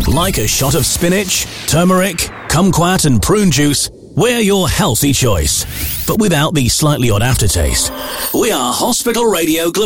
Like a shot of spinach, turmeric, kumquat and prune juice, we're your healthy choice, but without the slightly odd aftertaste. We are Hospital Radio